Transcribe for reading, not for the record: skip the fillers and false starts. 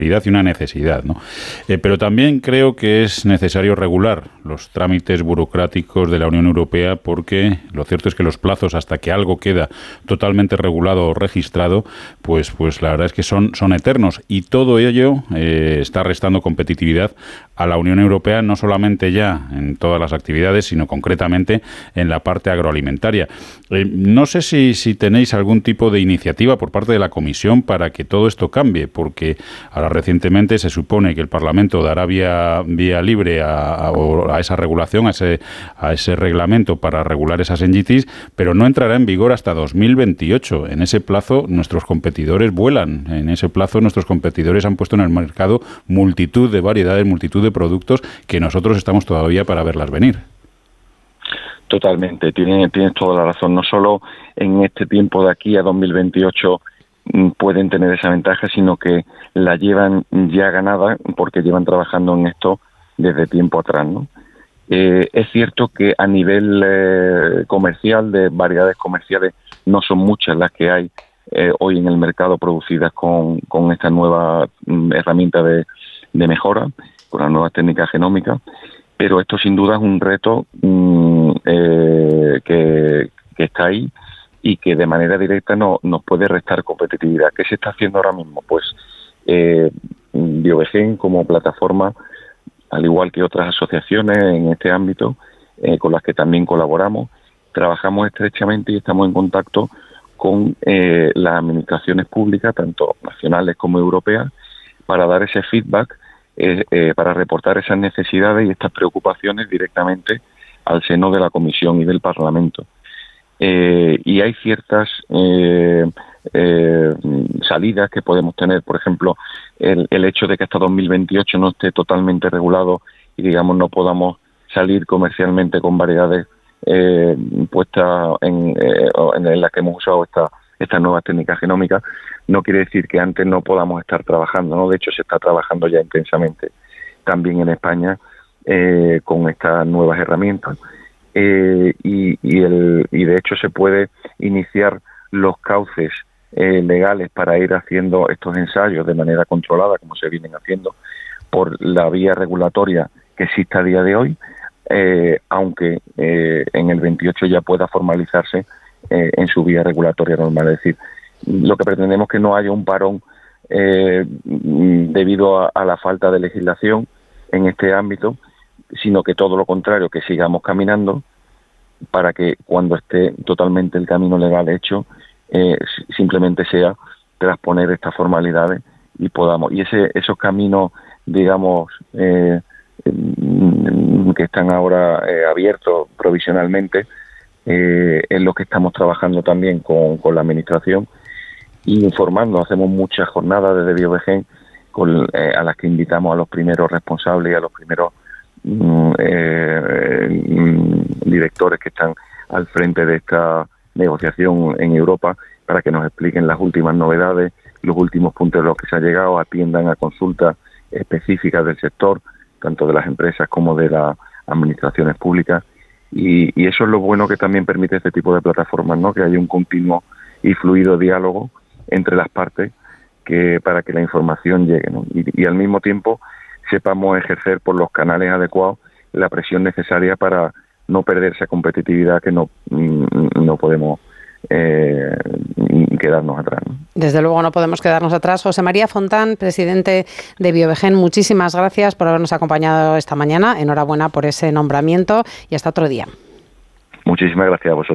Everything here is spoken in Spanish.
y una necesidad, ¿no? Pero también creo que es necesario regular los trámites burocráticos de la Unión Europea, porque lo cierto es que los plazos hasta que algo queda totalmente regulado o registrado, pues la verdad es que son eternos, y todo ello está restando competitividad a la Unión Europea, no solamente ya en todas las actividades, sino concretamente en la parte agroalimentaria. No sé si tenéis algún tipo de iniciativa por parte de la Comisión para que todo esto cambie, porque ahora recientemente se supone que el Parlamento dará vía libre a esa regulación, a ese reglamento para regular esas NGTs, pero no entrará en vigor hasta 2028. En ese plazo nuestros competidores vuelan, en ese plazo nuestros competidores han puesto en el mercado multitud de variedades, multitud de productos que nosotros estamos todavía para verlas venir. Totalmente, tienes toda la razón. No solo en este tiempo de aquí a 2028 pueden tener esa ventaja, sino que la llevan ya ganada porque llevan trabajando en esto desde tiempo atrás, ¿no? Es cierto que a nivel comercial, de variedades comerciales, no son muchas las que hay hoy en el mercado producidas con esta nueva herramienta de mejora, con las nuevas técnicas genómicas, pero esto sin duda es un reto que está ahí y que de manera directa nos puede restar competitividad. ¿Qué se está haciendo ahora mismo? Pues Biovegen, como plataforma, al igual que otras asociaciones en este ámbito, con las que también colaboramos, trabajamos estrechamente y estamos en contacto con las administraciones públicas, tanto nacionales como europeas, para dar ese feedback, para reportar esas necesidades y estas preocupaciones directamente al seno de la Comisión y del Parlamento. Y hay ciertas salidas que podemos tener, por ejemplo, el hecho de que hasta 2028 no esté totalmente regulado y, digamos, no podamos salir comercialmente con variedades puestas en las que hemos usado estas nuevas técnicas genómicas, no quiere decir que antes no podamos estar trabajando, ¿no? De hecho, se está trabajando ya intensamente también en España con estas nuevas herramientas. Y de hecho se puede iniciar los cauces legales para ir haciendo estos ensayos de manera controlada, como se vienen haciendo, por la vía regulatoria que existe a día de hoy, aunque en el 28 ya pueda formalizarse en su vía regulatoria normal. Es decir, lo que pretendemos es que no haya un parón debido a la falta de legislación en este ámbito, sino que todo lo contrario, que sigamos caminando para que cuando esté totalmente el camino legal hecho, simplemente sea transponer estas formalidades y podamos. Y esos caminos, digamos, que están ahora abiertos provisionalmente, es lo que estamos trabajando también con la Administración y informando. Hacemos muchas jornadas desde Biovegen a las que invitamos a los primeros responsables y a los primeros directores que están al frente de esta negociación en Europa, para que nos expliquen las últimas novedades, los últimos puntos a los que se ha llegado, atiendan a consultas específicas del sector, tanto de las empresas como de las administraciones públicas, y eso es lo bueno que también permite este tipo de plataformas, ¿no? Que haya un continuo y fluido diálogo entre las partes para que la información llegue, ¿no? Y al mismo tiempo sepamos ejercer por los canales adecuados la presión necesaria para no perder esa competitividad que no podemos quedarnos atrás, ¿no? Desde luego no podemos quedarnos atrás. José María Fontán, presidente de Biovegen, muchísimas gracias por habernos acompañado esta mañana. Enhorabuena por ese nombramiento y hasta otro día. Muchísimas gracias a vosotros.